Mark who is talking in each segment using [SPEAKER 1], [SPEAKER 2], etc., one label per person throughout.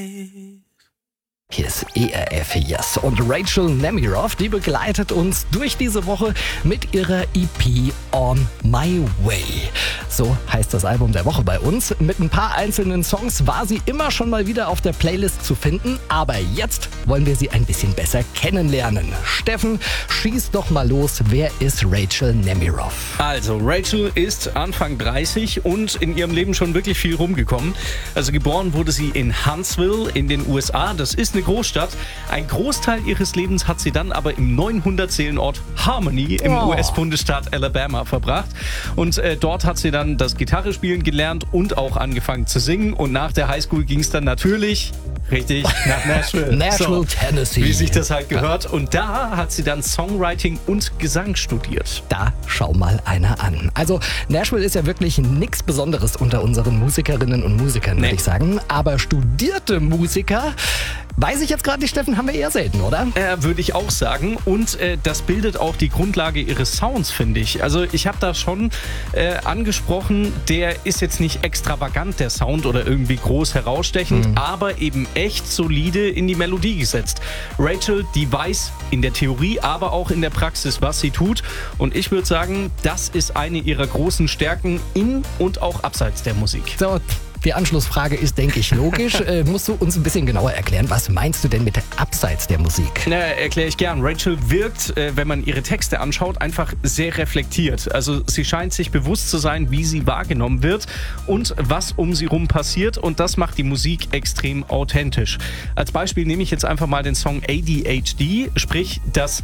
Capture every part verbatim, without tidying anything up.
[SPEAKER 1] Hier ist E R F Yes und Rachel Nemiroff, die begleitet uns durch diese Woche mit ihrer E P On My Way. So heißt das Album der Woche bei uns. Mit ein paar einzelnen Songs war sie immer schon mal wieder auf der Playlist zu finden, aber jetzt wollen wir sie ein bisschen besser kennenlernen. Steffen, schieß doch mal los. Wer ist Rachel Nemiroff?
[SPEAKER 2] Also, Rachel ist Anfang dreißig und in ihrem Leben schon wirklich viel rumgekommen. Also geboren wurde sie in Huntsville in den U S A. Das ist eine Großstadt. Ein Großteil ihres Lebens hat sie dann aber im neunhundert Seelenort Harmony im
[SPEAKER 1] Oh.
[SPEAKER 2] U S-Bundesstaat Alabama verbracht. Und äh, dort hat sie dann das Gitarrespielen gelernt und auch angefangen zu singen. Und nach der Highschool ging es dann natürlich richtig nach Nashville.
[SPEAKER 1] Nashville,
[SPEAKER 2] So,
[SPEAKER 1] Tennessee.
[SPEAKER 2] wie sich das halt gehört. Und da hat sie dann Songwriting und Gesang studiert.
[SPEAKER 1] Da schau mal einer an. Also Nashville ist ja wirklich nichts Besonderes unter unseren Musikerinnen und Musikern, würde
[SPEAKER 2] Nee.
[SPEAKER 1] ich sagen. Aber studierte Musiker, weiß ich jetzt gerade nicht, Steffen, haben wir eher selten, oder?
[SPEAKER 2] Äh, würde ich auch sagen. Und äh, das bildet auch die Grundlage ihres Sounds, finde ich. Also ich habe da schon äh, angesprochen, der ist jetzt nicht extravagant, der Sound, oder irgendwie groß herausstechend,
[SPEAKER 1] Mhm.
[SPEAKER 2] aber eben echt solide in die Melodie gesetzt. Rachel, die weiß in der Theorie, aber auch in der Praxis, was sie tut. Und ich würde sagen, das ist eine ihrer großen Stärken in und auch abseits der Musik.
[SPEAKER 1] So, die Anschlussfrage ist, denke ich, logisch. äh, musst du uns ein bisschen genauer erklären, was meinst du denn mit abseits der Musik?
[SPEAKER 2] Na, erkläre ich gern. Rachel wirkt, äh, wenn man ihre Texte anschaut, einfach sehr reflektiert. Also sie scheint sich bewusst zu sein, wie sie wahrgenommen wird und was um sie rum passiert. Und das macht die Musik extrem authentisch. Als Beispiel nehme ich jetzt einfach mal den Song A D H D, sprich das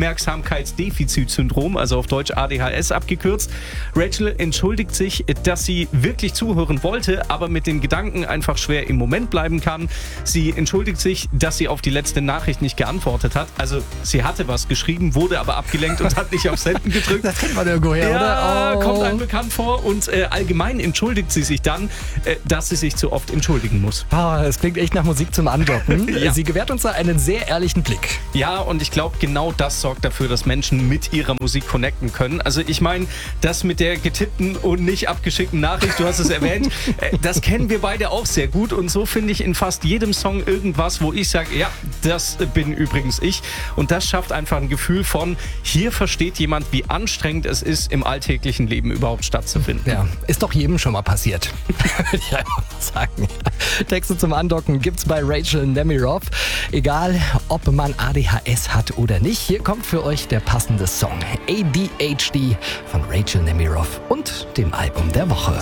[SPEAKER 2] Aufmerksamkeitsdefizitsyndrom, also auf Deutsch A D H S abgekürzt. Rachel entschuldigt sich, dass sie wirklich zuhören wollte, aber mit den Gedanken einfach schwer im Moment bleiben kann. Sie entschuldigt sich, dass sie auf die letzte Nachricht nicht geantwortet hat. Also sie hatte was geschrieben, wurde aber abgelenkt und hat nicht auf Senden gedrückt.
[SPEAKER 1] Das kennt man irgendwo her,
[SPEAKER 2] Ja,
[SPEAKER 1] oder? Oh.
[SPEAKER 2] kommt einem bekannt vor. Und äh, allgemein entschuldigt sie sich dann, äh, dass sie sich zu oft entschuldigen muss.
[SPEAKER 1] Ah, es klingt echt nach Musik zum Andocken.
[SPEAKER 2] Ja.
[SPEAKER 1] Sie gewährt uns da einen sehr ehrlichen Blick.
[SPEAKER 2] Ja, und ich glaube, genau das sorgt dafür, dass Menschen mit ihrer Musik connecten können. Also ich meine, das mit der getippten und nicht abgeschickten Nachricht, du hast es erwähnt, äh, das kennen wir beide auch sehr gut. Und so finde ich in fast jedem Song irgendwas, wo ich sage, ja, das bin übrigens ich. Und das schafft einfach ein Gefühl von, hier versteht jemand, wie anstrengend es ist, im alltäglichen Leben überhaupt stattzufinden.
[SPEAKER 1] Ja, ist doch jedem schon mal passiert. Würde ich einfach mal sagen. Texte zum Andocken gibt's bei Rachel Nemiroff. Egal, ob man A D H S hat oder nicht, hier kommt für euch der passende Song. A D H D von Rachel Nemiroff und dem Album der Woche.